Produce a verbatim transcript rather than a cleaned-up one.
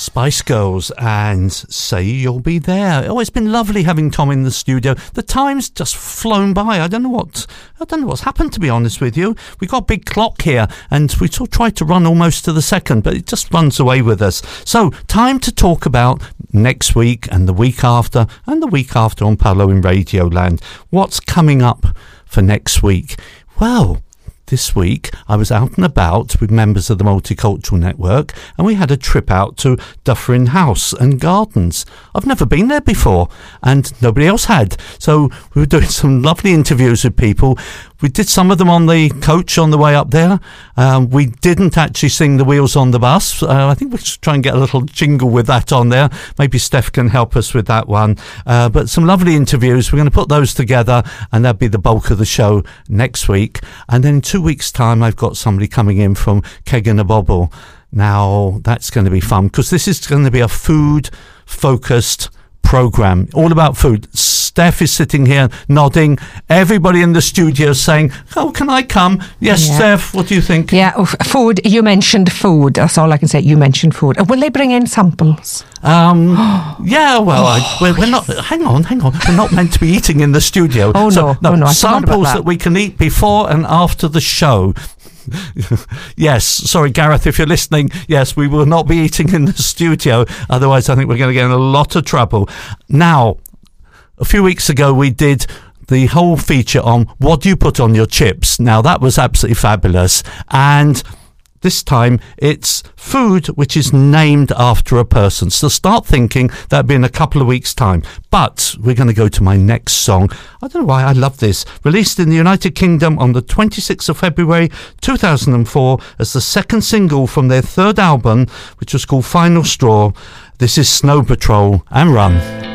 Spice Girls and Say You'll Be There. Oh, it's been lovely having Tom in the studio. The time's just flown by. I don't know what I don't know what's happened, to be honest with you. We've got a big clock here and we sort of try to run almost to the second, but it just runs away with us. So, time to talk about next week and the week after and the week after on Palo in Radioland. What's coming up for next week? Well, this week, I was out and about with members of the Multicultural Network and we had a trip out to Dufferin House and Gardens. I've never been there before and nobody else had. So we were doing some lovely interviews with people. We did some of them on the coach on the way up there. Um, we didn't actually sing The Wheels on the Bus. Uh, I think we should try and get a little jingle with that on there. Maybe Steph can help us with that one. Uh, but some lovely interviews. We're going to put those together and that'll be the bulk of the show next week. And then in two weeks' time, I've got somebody coming in from Keg and a Bobble. Now, that's going to be fun because this is going to be a food-focused program, all about food. Steph is sitting here nodding. Everybody in the studio is saying, oh, can I come? Yes, yeah. Steph, what do you think? Yeah, oh, food. You mentioned food. That's all I can say. You mentioned food. Will they bring in samples? Um, yeah, well, I, we're, we're not, hang on, hang on. We're not meant to be eating in the studio. Oh, so, no. no, oh, no samples that. that we can eat before and after the show. Yes, sorry Gareth, if you're listening, yes, we will not be eating in the studio, otherwise I think we're going to get in a lot of trouble. Now, a few weeks ago we did the whole feature on what do you put on your chips. Now that was absolutely fabulous, and this time it's food which is named after a person. So start thinking, that'll be in a couple of weeks' time. But we're going to go to my next song. I don't know why I love this. Released in the United Kingdom on the twenty-sixth of February two thousand four as the second single from their third album, which was called Final Straw. This is Snow Patrol and Run.